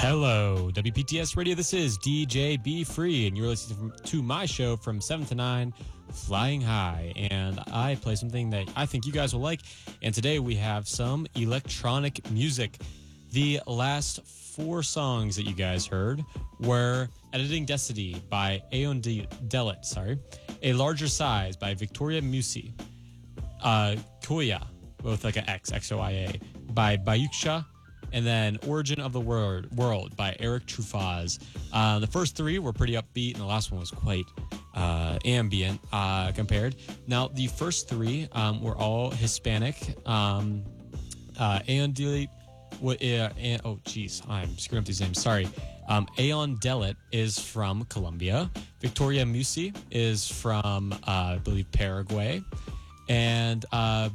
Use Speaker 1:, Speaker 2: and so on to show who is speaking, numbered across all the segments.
Speaker 1: Hello, WPTS Radio. This is DJ Be Free, and you're listening to my show from 7 to 9, Flying High. And I play something that I think you guys will like. And today we have some electronic music. The last 4 songs that you guys heard were Editing Destiny by Aeon Delit, A Larger Size by Victoria Musi, Koya, with like an X, X-O-I-A, by Bayuksha, and then Origin of the World by Eric Truffaz. The first 3 were pretty upbeat, and the last one was quite ambient compared. Now, the first 3 were all Hispanic. Aeon Delit, I'm screwing up these names, sorry. Aeon Delit is from Colombia. Victoria Musi is from, I believe, Paraguay. And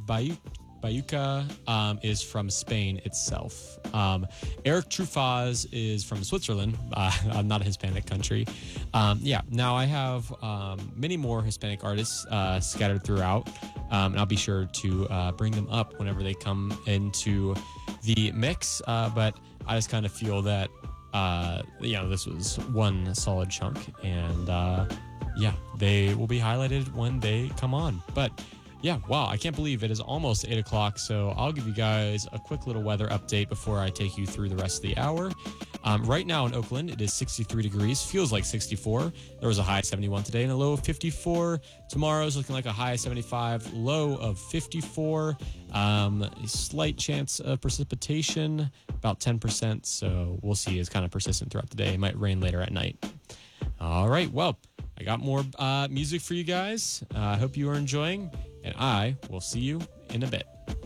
Speaker 1: Bayuka is from Spain itself. Eric Truffaz is from Switzerland, not a Hispanic country. Now I have many more Hispanic artists scattered throughout, and I'll be sure to bring them up whenever they come into the mix. But I just kind of feel that this was one solid chunk, and they will be highlighted when they come on. But yeah, wow, I can't believe it is almost 8 o'clock, so I'll give you guys a quick little weather update before I take you through the rest of the hour. Right now in Oakland, it is 63 degrees, feels like 64. There was a high of 71 today and a low of 54. Tomorrow's looking like a high of 75, low of 54. A slight chance of precipitation, about 10%, so we'll see. It's kind of persistent throughout the day. It might rain later at night. All right, well, I got more music for you guys. I hope you are enjoying, and I will see you in a bit.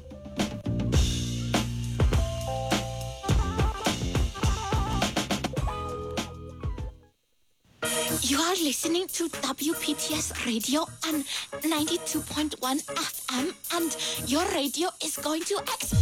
Speaker 2: You are listening to WPTS Radio on 92.1 FM, and your radio is going to explode.